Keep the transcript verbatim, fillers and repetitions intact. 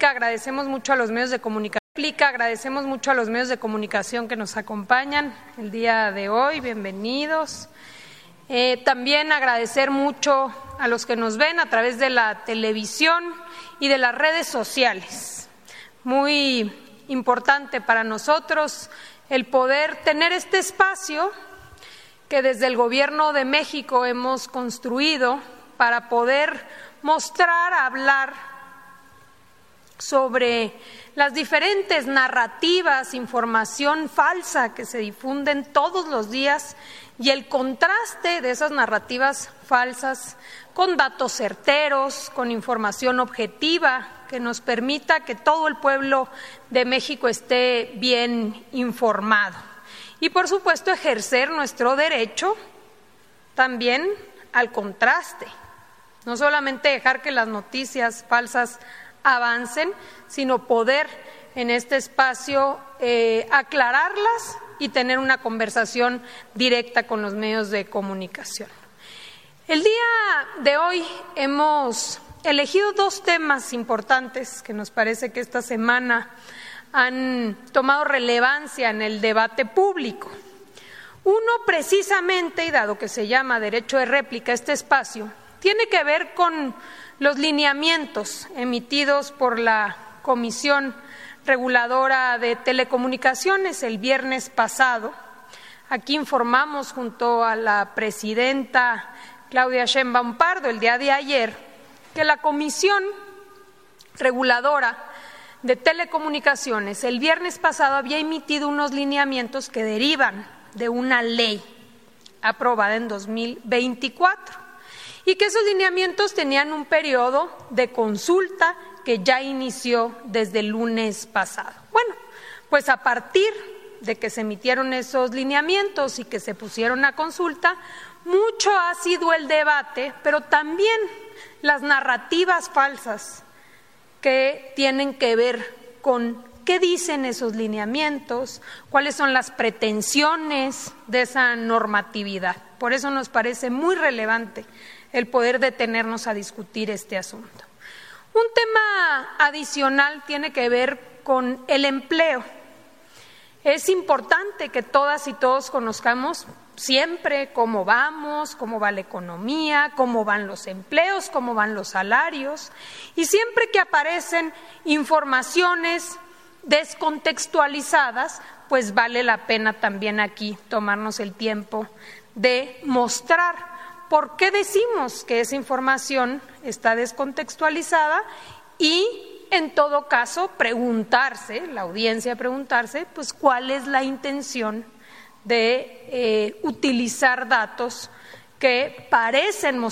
Agradecemos mucho a los medios de comunicación. Agradecemos mucho a los medios de comunicación que nos acompañan el día de hoy. Bienvenidos. Eh, también agradecer mucho a los que nos ven a través de la televisión y de las redes sociales. Muy importante para nosotros el poder tener este espacio que desde el Gobierno de México hemos construido para poder mostrar, hablar sobre las diferentes narrativas, información falsa que se difunden todos los días y el contraste de esas narrativas falsas con datos certeros, con información objetiva que nos permita que todo el pueblo de México esté bien informado. Y por supuesto ejercer nuestro derecho también al contraste, no solamente dejar que las noticias falsas avancen, sino poder en este espacio eh, aclararlas y tener una conversación directa con los medios de comunicación. El día de hoy hemos elegido dos temas importantes que nos parece que esta semana han tomado relevancia en el debate público. Uno precisamente, y dado que se llama derecho de réplica este espacio, tiene que ver con los lineamientos emitidos por la Comisión Reguladora de Telecomunicaciones el viernes pasado. Aquí informamos junto a la presidenta Claudia Sheinbaum Pardo el día de ayer que la Comisión Reguladora de Telecomunicaciones el viernes pasado había emitido unos lineamientos que derivan de una ley aprobada en dos mil veinticuatro. Y que esos lineamientos tenían un periodo de consulta que ya inició desde el lunes pasado. Bueno, pues a partir de que se emitieron esos lineamientos y que se pusieron a consulta, mucho ha sido el debate, pero también las narrativas falsas que tienen que ver con qué dicen esos lineamientos, cuáles son las pretensiones de esa normatividad. Por eso nos parece muy relevante el poder detenernos a discutir este asunto. Un tema adicional tiene que ver con el empleo. Es importante que todas y todos conozcamos siempre cómo vamos, cómo va la economía, cómo van los empleos, cómo van los salarios, y siempre que aparecen informaciones descontextualizadas, pues vale la pena también aquí tomarnos el tiempo de mostrar ¿por qué decimos que esa información está descontextualizada? Y, en todo caso, preguntarse, la audiencia preguntarse, pues cuál es la intención de eh, utilizar datos que parecen mostrar